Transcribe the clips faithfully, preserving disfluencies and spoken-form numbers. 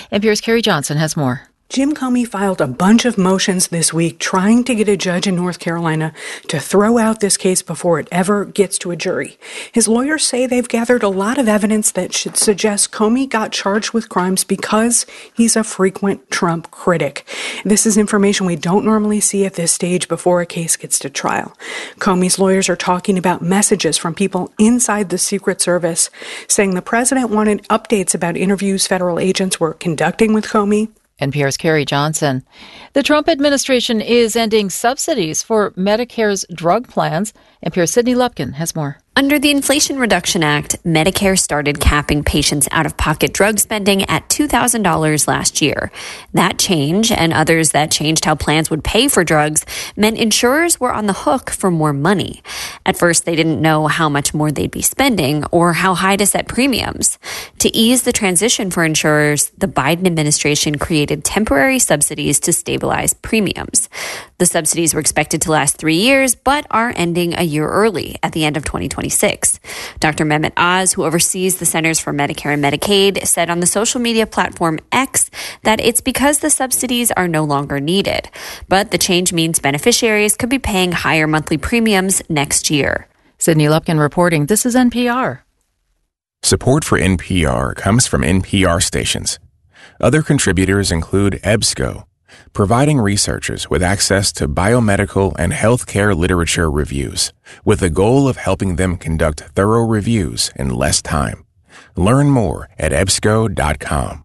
N P R's Carrie Johnson has more. Jim Comey filed a bunch of motions this week trying to get a judge in North Carolina to throw out this case before it ever gets to a jury. His lawyers say they've gathered a lot of evidence that should suggest Comey got charged with crimes because he's a frequent Trump critic. This is information we don't normally see at this stage before a case gets to trial. Comey's lawyers are talking about messages from people inside the Secret Service saying the president wanted updates about interviews federal agents were conducting with Comey. N P R's Carrie Johnson. The Trump administration is ending subsidies for Medicare's drug plans. N P R's Sydney Lupkin has more. Under the Inflation Reduction Act, Medicare started capping patients' out-of-pocket drug spending at two thousand dollars last year. That change, and others that changed how plans would pay for drugs, meant insurers were on the hook for more money. At first, they didn't know how much more they'd be spending or how high to set premiums. To ease the transition for insurers, the Biden administration created temporary subsidies to stabilize premiums. The subsidies were expected to last three years, but are ending a year early at the end of twenty twenty-six. Doctor Mehmet Oz, who oversees the Centers for Medicare and Medicaid, said on the social media platform X that it's because the subsidies are no longer needed. But the change means beneficiaries could be paying higher monthly premiums next year. Sydney Lupkin reporting. This is N P R. Support for N P R comes from N P R stations. Other contributors include EBSCO, providing researchers with access to biomedical and healthcare literature reviews, with the goal of helping them conduct thorough reviews in less time. Learn more at E B S C O dot com.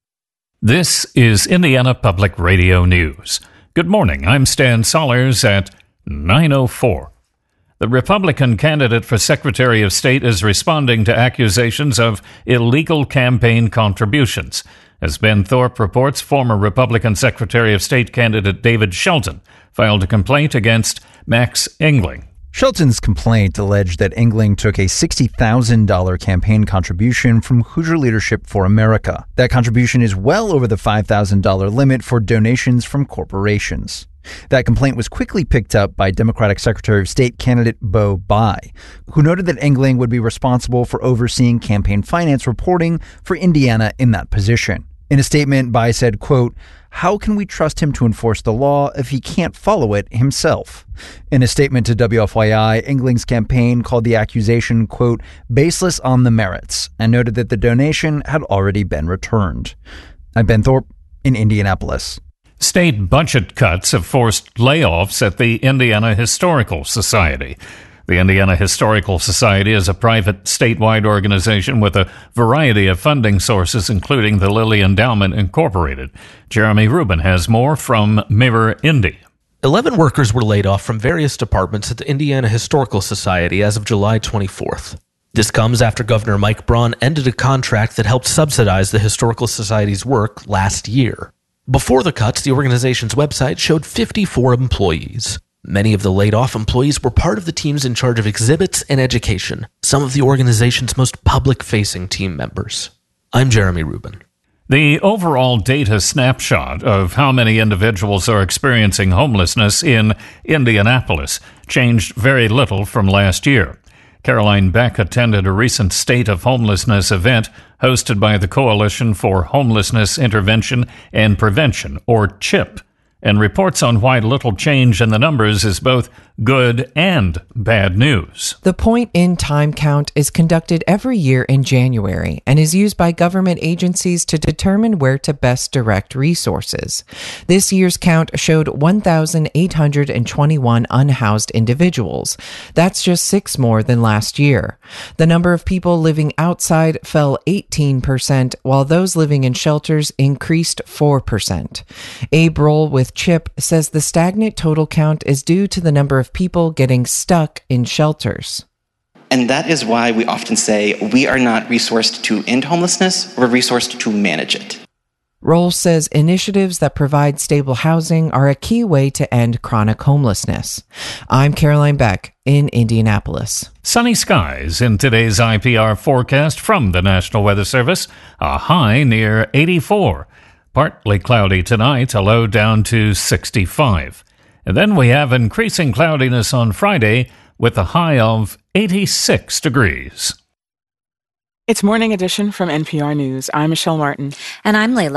This is Indiana Public Radio News. Good morning, I'm Stan Sollers at nine oh four. The Republican candidate for Secretary of State is responding to accusations of illegal campaign contributions. As Ben Thorpe reports, former Republican Secretary of State candidate David Shelton filed a complaint against Max Engling. Shelton's complaint alleged that Engling took a sixty thousand dollars campaign contribution from Hoosier Leadership for America. That contribution is well over the five thousand dollars limit for donations from corporations. That complaint was quickly picked up by Democratic Secretary of State candidate Bo Bai, who noted that Engling would be responsible for overseeing campaign finance reporting for Indiana in that position. In a statement, Bai said, quote, "How can we trust him to enforce the law if he can't follow it himself?" In a statement to W F Y I, Engling's campaign called the accusation, quote, "baseless on the merits," and noted that the donation had already been returned. I'm Ben Thorpe in Indianapolis. State budget cuts have forced layoffs at the Indiana Historical Society. The Indiana Historical Society is a private statewide organization with a variety of funding sources, including the Lilly Endowment Incorporated. Jeremy Rubin has more from Mirror Indy. Eleven workers were laid off from various departments at the Indiana Historical Society as of July twenty-fourth. This comes after Governor Mike Braun ended a contract that helped subsidize the Historical Society's work last year. Before the cuts, the organization's website showed fifty-four employees. Many of the laid-off employees were part of the teams in charge of exhibits and education, some of the organization's most public-facing team members. I'm Jeremy Rubin. The overall data snapshot of how many individuals are experiencing homelessness in Indianapolis changed very little from last year. Caroline Beck attended a recent State of Homelessness event hosted by the Coalition for Homelessness Intervention and Prevention, or CHIP, and reports on why little change in the numbers is both good and bad news. The point-in-time count is conducted every year in January and is used by government agencies to determine where to best direct resources. This year's count showed one thousand eight hundred twenty-one unhoused individuals. That's just six more than last year. The number of people living outside fell eighteen percent, while those living in shelters increased four percent. Abe Roll with CHIP says the stagnant total count is due to the number of people getting stuck in shelters. And that is why we often say we are not resourced to end homelessness, we're resourced to manage it. Roll says initiatives that provide stable housing are a key way to end chronic homelessness. I'm Caroline Beck in Indianapolis. Sunny skies in today's I P R forecast from the National Weather Service, a high near eighty-four. Partly cloudy tonight, a low down to sixty-five. And then we have increasing cloudiness on Friday with a high of eighty-six degrees. It's Morning Edition from N P R News. I'm Michelle Martin. And I'm Layla.